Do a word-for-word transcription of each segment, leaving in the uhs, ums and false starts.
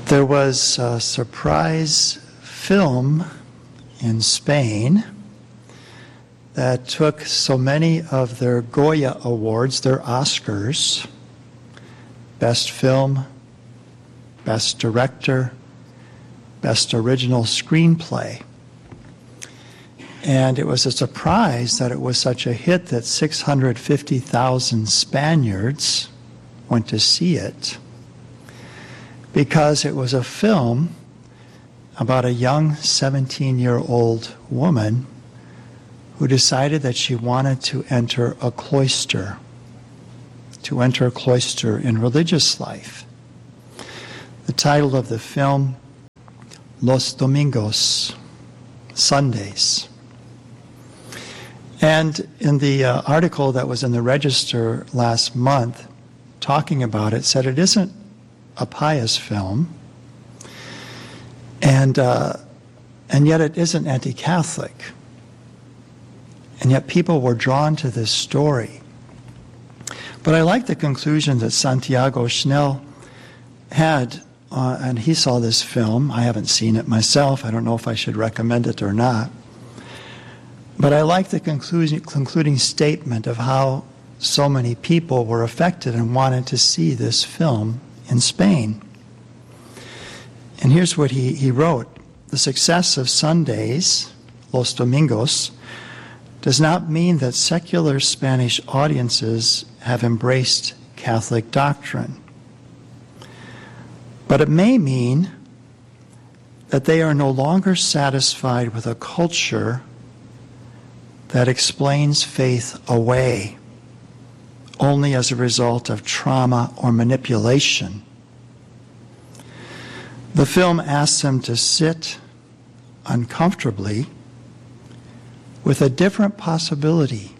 There was a surprise film in Spain that took so many of their Goya Awards, their Oscars, Best Film, Best Director, Best Original Screenplay. And it was a surprise that it was such a hit that six hundred fifty thousand Spaniards went to see it, because it was a film about a young seventeen-year-old woman who decided that she wanted to enter a cloister, to enter a cloister in religious life. The title of the film, Los Domingos, Sundays. And in the uh, article that was in the Register last month talking about it, said it isn't a pious film, and uh, and yet it isn't anti-Catholic. And yet people were drawn to this story. But I like the conclusion that Santiago Schnell had, uh, and he saw this film. I haven't seen it myself. I don't know if I should recommend it or not. But I like the conclusion, concluding statement of how so many people were affected and wanted to see this film in Spain. And here's what he, he wrote. The success of Sundays, Los Domingos, does not mean that secular Spanish audiences have embraced Catholic doctrine. But it may mean that they are no longer satisfied with a culture that explains faith away only as a result of trauma or manipulation. The film asks them to sit uncomfortably with a different possibility.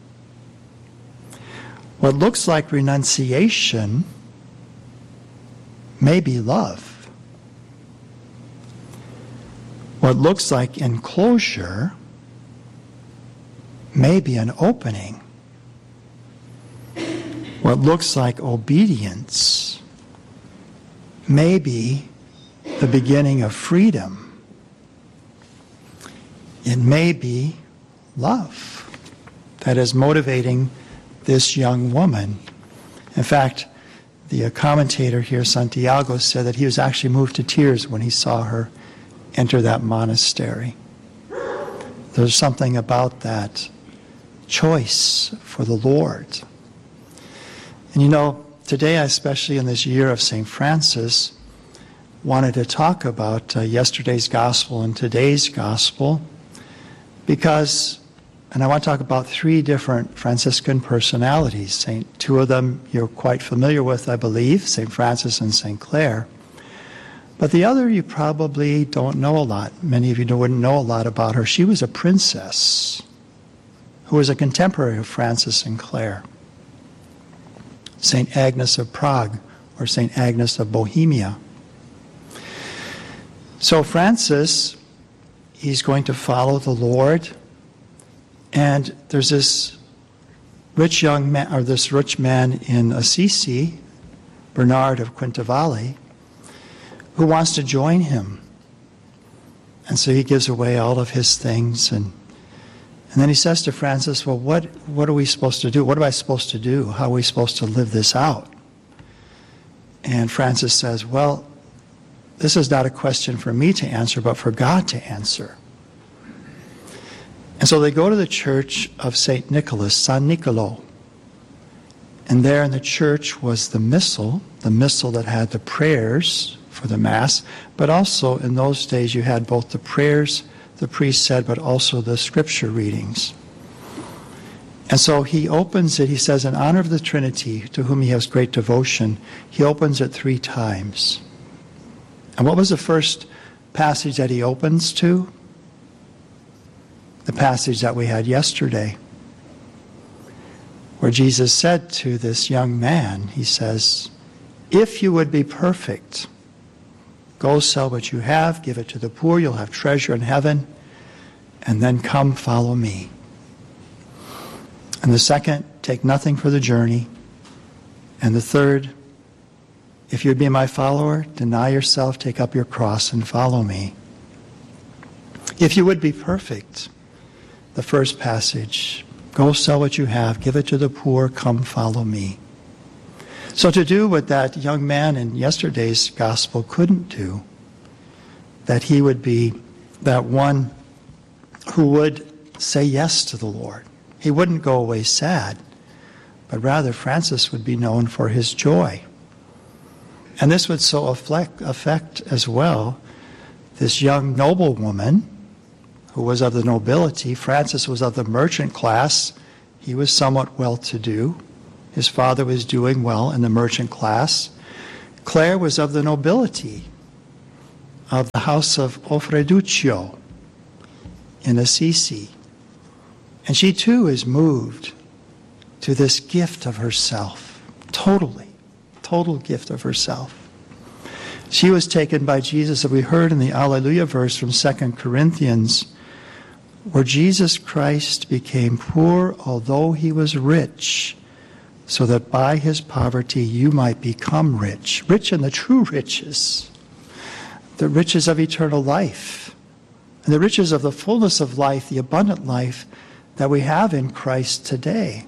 What looks like renunciation may be love. What looks like enclosure may be an opening. What looks like obedience may be the beginning of freedom. It may be love that is motivating this young woman. In fact, the commentator here, Santiago, said that he was actually moved to tears when he saw her enter that monastery. There's something about that choice for the Lord. And you know, today, especially in this year of Saint Francis, wanted to talk about uh, yesterday's gospel and today's gospel, because, and I want to talk about three different Franciscan personalities. Saint, two of them you're quite familiar with, I believe, Saint Francis and Saint Clare. But the other you probably don't know a lot. Many of you wouldn't know a lot about her. She was a princess who was a contemporary of Francis and Clare. Saint Agnes of Prague, or Saint Agnes of Bohemia. So Francis, he's going to follow the Lord, and there's this rich young man, or this rich man in Assisi, Bernard of Quintavalle, who wants to join him. And so he gives away all of his things, and And then he says to Francis, well, what, what are we supposed to do? What am I supposed to do? How are we supposed to live this out? And Francis says, well, this is not a question for me to answer, but for God to answer. And so they go to the church of Saint Nicholas, San Nicolo. And there in the church was the missal, the missal that had the prayers for the Mass, but also in those days you had both the prayers the priest said, but also the scripture readings. And so he opens it, he says, in honor of the Trinity, to whom he has great devotion, he opens it three times. And what was the first passage that he opens to? The passage that we had yesterday, where Jesus said to this young man, he says, if you would be perfect, go sell what you have, give it to the poor, you'll have treasure in heaven, and then come follow me. And the second, take nothing for the journey. And the third, If you'd be my follower, deny yourself, take up your cross, and follow me. If you would be perfect, the first passage, go sell what you have, give it to the poor, come follow me. So to do what that young man in yesterday's gospel couldn't do, that he would be that one who would say yes to the Lord. He wouldn't go away sad, but rather Francis would be known for his joy. And this would so affect, affect as well this young noblewoman who was of the nobility. Francis was of the merchant class. He was somewhat well-to-do. His father was doing well in the merchant class. Clare was of the nobility, of the house of Offreduccio in Assisi. And she too is moved to this gift of herself, totally, total gift of herself. She was taken by Jesus, as we heard in the Alleluia verse from Second Corinthians, where Jesus Christ became poor although he was rich, so that by his poverty you might become rich, rich in the true riches, the riches of eternal life, and the riches of the fullness of life, the abundant life that we have in Christ today.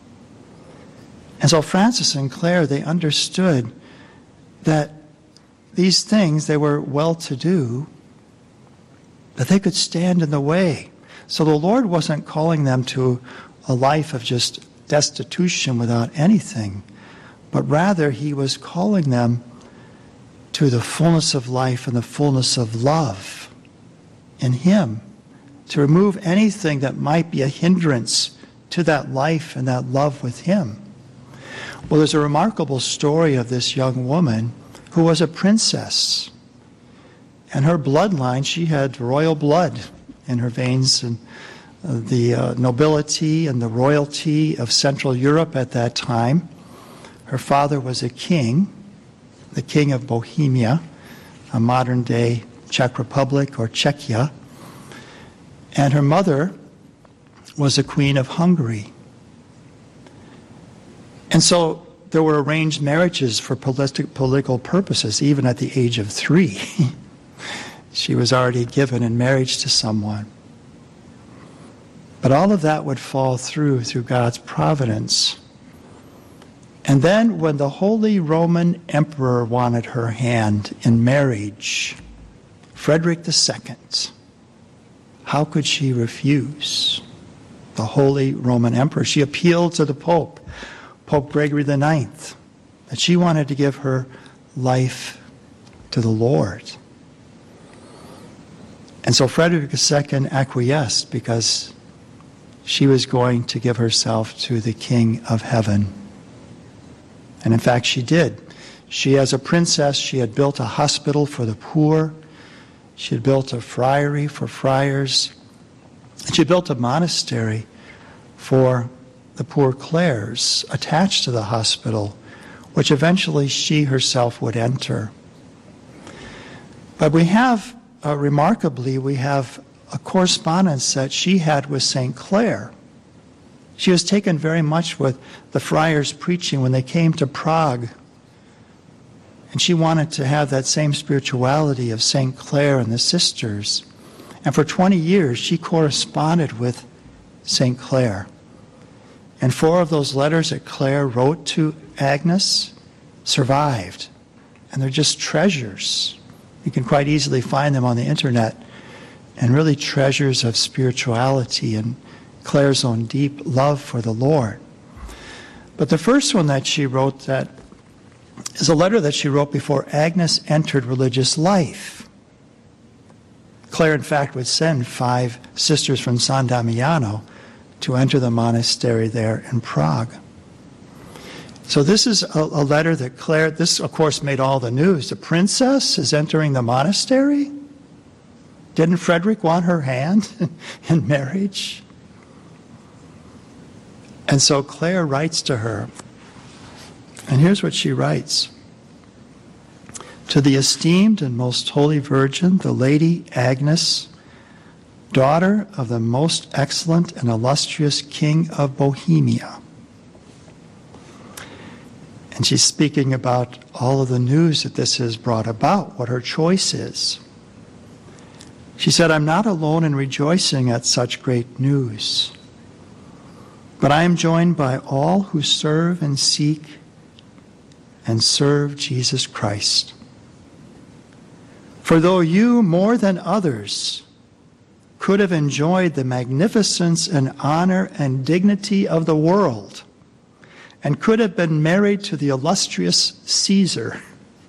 And so Francis and Clare, they understood that these things, they were well-to-do, that they could stand in the way. So the Lord wasn't calling them to a life of just destitution without anything, but rather he was calling them to the fullness of life and the fullness of love in him, to remove anything that might be a hindrance to that life and that love with him. Well, there's a remarkable story of this young woman who was a princess. And her bloodline, she had royal blood in her veins, and uh, the uh, nobility and the royalty of Central Europe at that time. Her father was a king, the king of Bohemia, a modern-day Czech Republic or Czechia. And her mother was a queen of Hungary. And so there were arranged marriages for politi- political purposes, even at the age of three. She was already given in marriage to someone. But all of that would fall through, through God's providence. And then when the Holy Roman Emperor wanted her hand in marriage, Frederick the Second, how could she refuse? The Holy Roman Emperor. She appealed to the Pope, Pope Gregory the Ninth, that she wanted to give her life to the Lord. And so Frederick the Second acquiesced because she was going to give herself to the King of Heaven. And in fact, she did. She, as a princess, she had built a hospital for the poor. She had built a friary for friars. And she built a monastery for the poor Clares attached to the hospital, which eventually she herself would enter. But we have, uh, remarkably, we have a correspondence that she had with Saint Clare. She was taken very much with the friars preaching when they came to Prague. And she wanted to have that same spirituality of Saint Clare and the sisters. And for twenty years, she corresponded with Saint Clare. And four of those letters that Clare wrote to Agnes survived. And they're just treasures. You can quite easily find them on the internet. And really treasures of spirituality and Clare's own deep love for the Lord. But the first one that she wrote that is a letter that she wrote before Agnes entered religious life. Clare, in fact, would send five sisters from San Damiano to enter the monastery there in Prague. So this is a, a letter that Clare, this of course made all the news. The princess is entering the monastery? Didn't Frederick want her hand in marriage? And so Clare writes to her, and here's what she writes. To the esteemed and most holy Virgin, the Lady Agnes, daughter of the most excellent and illustrious King of Bohemia. And she's speaking about all of the news that this has brought about, what her choice is. She said, I'm not alone in rejoicing at such great news, but I am joined by all who serve and seek and serve Jesus Christ. For though you, more than others, could have enjoyed the magnificence and honor and dignity of the world, and could have been married to the illustrious Caesar,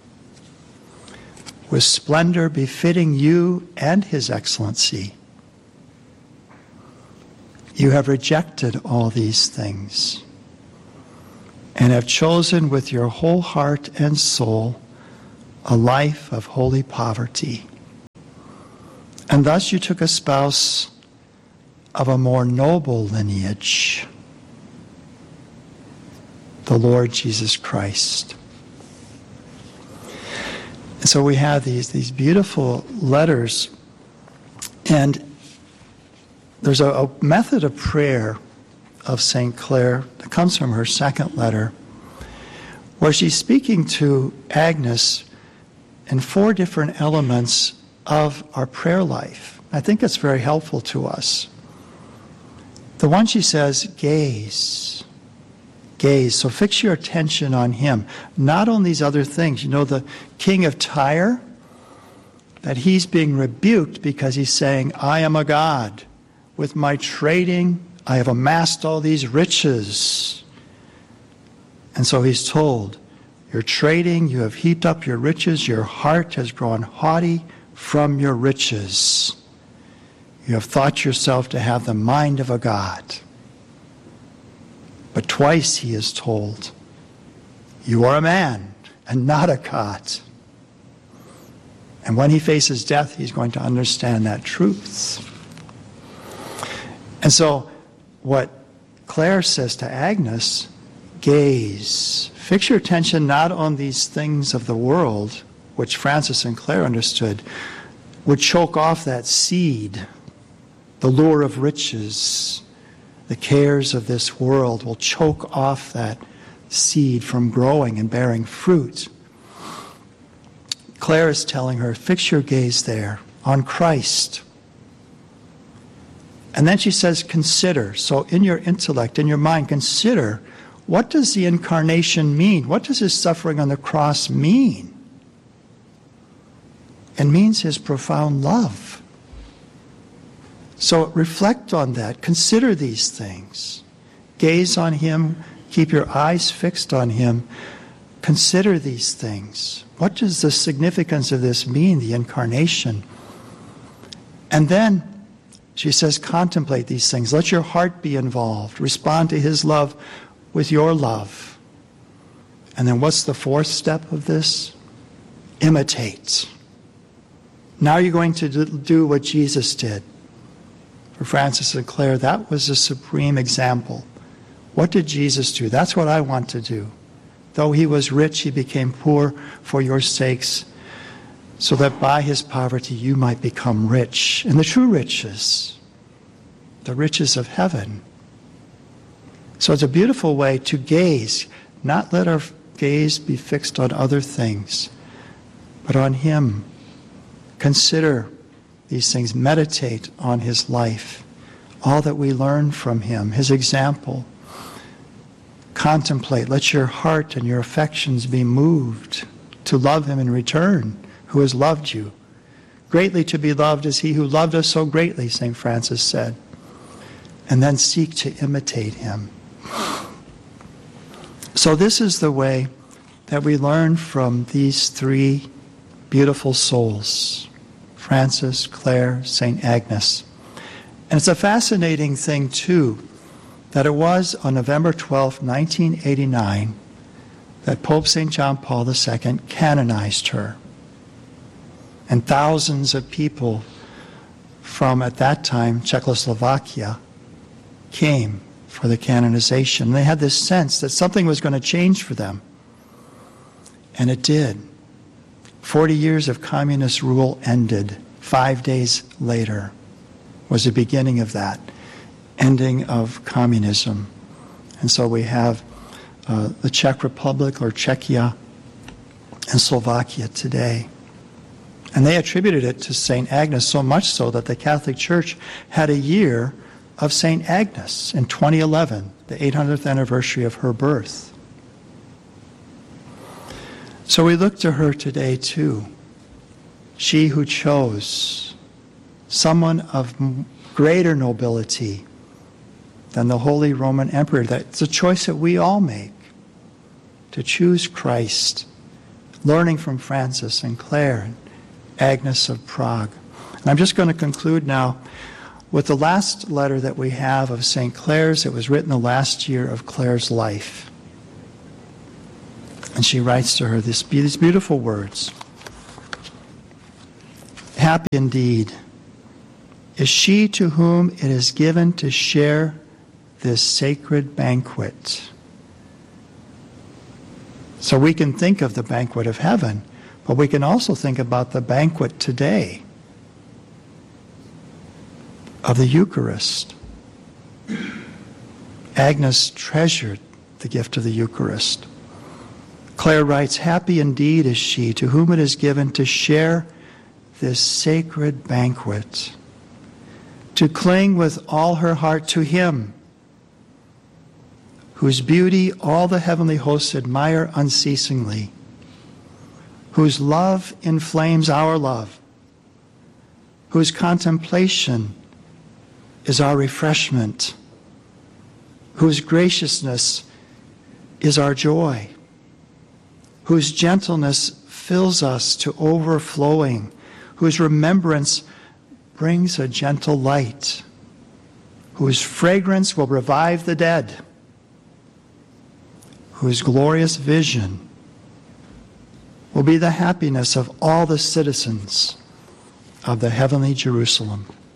with splendor befitting you and his excellency, you have rejected all these things and have chosen with your whole heart and soul a life of holy poverty. And thus you took a spouse of a more noble lineage, the Lord Jesus Christ. And so we have these, these beautiful letters, and there's a, a method of prayer of Saint Clare that comes from her second letter, where she's speaking to Agnes in four different elements of our prayer life. I think it's very helpful to us. The one she says, gaze. Gaze. So fix your attention on him, not on these other things. You know, the king of Tyre, that he's being rebuked because he's saying, I am a god. With my trading, I have amassed all these riches. And so he's told, you're trading, you have heaped up your riches, your heart has grown haughty from your riches. You have thought yourself to have the mind of a god. But twice he is told, you are a man and not a god. And when he faces death, he's going to understand that truth. And so what Clare says to Agnes, gaze. Fix your attention not on these things of the world, which Francis and Clare understood, would choke off that seed, the lure of riches. The cares of this world will choke off that seed from growing and bearing fruit. Clare is telling her, fix your gaze there on Christ. And then she says, consider. So in your intellect, in your mind, consider, what does the incarnation mean? What does his suffering on the cross mean? It means his profound love. So reflect on that. Consider these things. Gaze on him. Keep your eyes fixed on him. Consider these things. What does the significance of this mean, the incarnation? And then she says, contemplate these things. Let your heart be involved. Respond to his love with your love. And then what's the fourth step of this? Imitate. Now you're going to do what Jesus did. For Francis and Clare, that was a supreme example. What did Jesus do? That's what I want to do. Though he was rich, he became poor for your sakes, so that by his poverty you might become rich in the true riches, the riches of heaven. So it's a beautiful way to gaze, not let our gaze be fixed on other things, but on him. Consider these things, meditate on his life, all that we learn from him, his example. Contemplate, let your heart and your affections be moved to love him in return, who has loved you. Greatly to be loved is he who loved us so greatly, Saint Francis said. And then seek to imitate him. So this is the way that we learn from these three beautiful souls, Francis, Clare, Saint Agnes. And it's a fascinating thing, too, that it was on November twelfth, nineteen eighty-nine, that Pope Saint John Paul the Second canonized her. And thousands of people from, at that time, Czechoslovakia came for the canonization. They had this sense that something was going to change for them. And it did. Forty years of communist rule ended. Five days later was the beginning of that ending of communism. And so we have uh, the Czech Republic or Czechia and Slovakia today. And they attributed it to Saint Agnes, so much so that the Catholic Church had a year of Saint Agnes in twenty eleven, the eight hundredth anniversary of her birth. So we look to her today too. She who chose someone of greater nobility than the Holy Roman Emperor. That's a choice that we all make, to choose Christ, learning from Francis and Clare and Agnes of Prague. And I'm just going to conclude now with the last letter that we have of Saint Clare's. It was written the last year of Clare's life. And she writes to her this, these beautiful words. Happy indeed is she to whom it is given to share this sacred banquet. So we can think of the banquet of heaven, but we can also think about the banquet today of the Eucharist. Agnes treasured the gift of the Eucharist. Clare writes, happy indeed is she to whom it is given to share this sacred banquet, to cling with all her heart to him, whose beauty all the heavenly hosts admire unceasingly, whose love inflames our love, whose contemplation is our refreshment, whose graciousness is our joy, whose gentleness fills us to overflowing, whose remembrance brings a gentle light, whose fragrance will revive the dead, whose glorious vision will be the happiness of all the citizens of the heavenly Jerusalem.